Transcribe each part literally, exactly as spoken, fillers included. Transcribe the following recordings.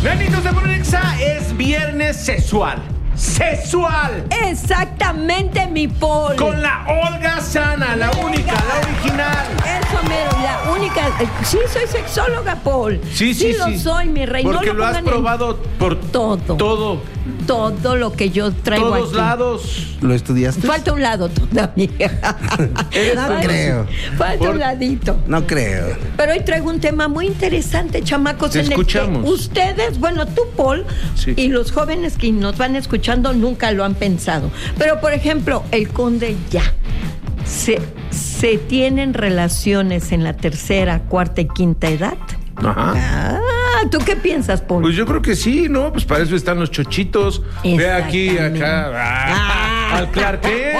Nanitos de Ponexa, es viernes sexual. ¡Sexual! Exactamente, mi Paul. Con la Olga Sana, la Venga. única, la original. Eso, mero, la única. eh, Sí, soy sexóloga, Paul. Sí, sí, lo sí. soy, mi rey. Porque no lo, lo has pongan en probado por todo. todo. Todo lo que yo traigo Todos aquí. lados. ¿Lo estudiaste? Falta un lado todavía. Eres No Falta- creo. Falta Por- un ladito. No creo. Pero hoy traigo un tema muy interesante, chamacos. Te en el que escuchamos. ustedes, bueno, tú, Paul, Sí. y los jóvenes que nos van escuchando nunca lo han pensado. Pero, por ejemplo, el conde ya. ¿Se, se tienen relaciones en la tercera, cuarta y quinta edad? Ajá. Ah, ¿tú qué piensas, Paul? Pues yo creo que sí, ¿no? Pues para eso están los chochitos. Ve aquí, Exactamente. acá. Ah, al Clark Kent.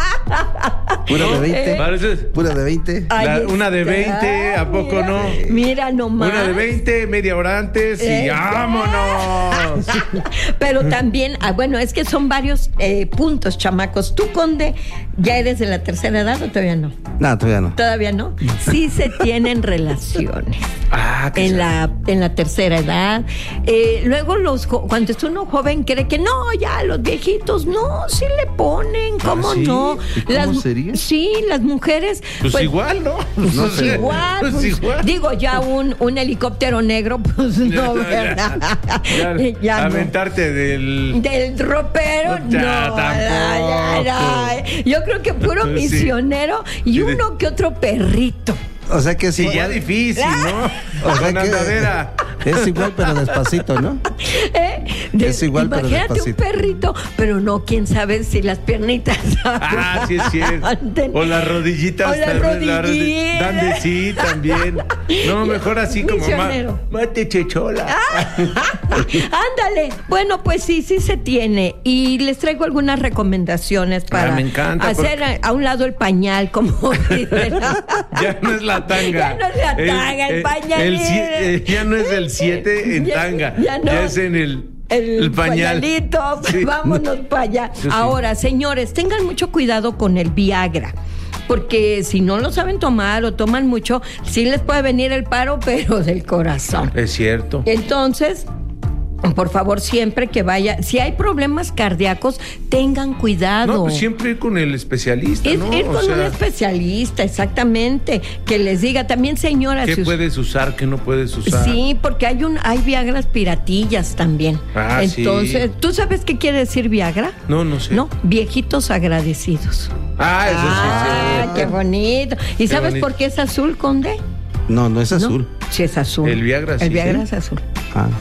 Pura ¿No? de veinte. Parece- Pura de veinte. Ahí La- una de está, veinte, ¿a poco mira, no? Mira nomás. Una de veinte, media hora antes y Eh, vámonos. Pero también, ah, bueno, es que son varios eh, puntos, chamacos. ¿Tú, conde, ya eres de la tercera edad o todavía no? No, todavía no. ¿Todavía no? Sí se tienen relaciones. Ah, qué En sad. la, en la tercera edad. Eh, luego, los jo- cuando es uno joven, cree que no, ya los viejitos, no, sí le ponen, ¿cómo ¿Ah, sí? no? ¿Y cómo sería? Sí, las mujeres. Pues, igual, ¿no? No Pues sé. igual, Pues pues, igual. digo, ya un, un helicóptero negro, pues no, ¿verdad? Ya, Ya no. aventarte del. Del ropero, Ya, no. tampoco. ay, ay, ay. Yo creo que puro Sí. misionero y Sí, de- uno que otro perrito. O sea que Sí, sí. ya difícil, ¿no? O sea Con que- andadera. Es igual, pero despacito, ¿no? ¿Eh? De- Es igual, pero imagínate un despacito. perrito, pero no, quién sabe si las piernitas. Ah, sí es cierto. aguanten. O las rodillitas. O las también, la rodi- rodillitas. Dan de sí también. No, mejor así como ma- Misionero. mate chechola. Ándale. Bueno, pues sí, sí se tiene. Y les traigo algunas recomendaciones para Ah, me encanta, hacer porque- a, a un lado el pañal, como dicen. Ya no es la tanga. Ya no es la tanga, el pañal. el sie- eh, ya no es el siete en Ya- tanga. ya no. es en el, El, el pañal. pañalito, Sí. vámonos para allá. Sí, sí. Ahora, señores, tengan mucho cuidado con el Viagra. Porque si no lo saben tomar o toman mucho, sí les puede venir el paro, pero del corazón. Es cierto. Entonces, por favor, siempre que vaya, si hay problemas cardíacos, tengan cuidado. No, pues siempre ir con el especialista, Es ¿no? ir O con sea, un especialista, exactamente, que les diga también, señora, ¿qué si us- puedes usar, qué no puedes usar? Sí, porque hay un hay Viagras piratillas también. Ah, sí. Entonces, ¿tú sabes qué quiere decir Viagra? No, no sé. No, viejitos agradecidos. Ah, eso Ah, sí, sí. qué bonito. ¿Y sabes bonito. por qué es azul, conde? No, no es ¿No? azul. Sí, es azul. El Viagra, sí, El Viagra sí. es azul. Ah.